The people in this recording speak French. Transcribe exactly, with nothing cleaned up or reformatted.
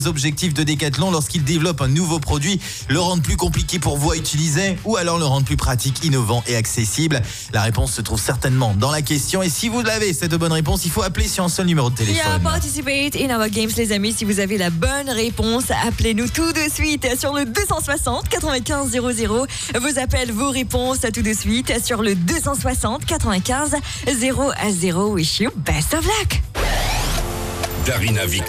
objectifs de Decathlon lorsqu'ils développent un nouveau produit, le rendre plus compliqué pour vous à utiliser ou alors le rendre plus pratique, innovant et accessible? La réponse se trouve certainement dans la question et si vous l'avez, cette bonne réponse, il faut appeler sur un seul numéro de téléphone. Yeah, participate in our games les amis, si vous avez la bonne réponse, appelez-nous tout de suite sur le deux cent soixante quatre-vingt-quinze zéro zéro. Vos appels, vos réponses tout de suite sur le deux cent soixante quatre-vingt-quinze zéro zéro. Wish you best of luck. Darina Victor.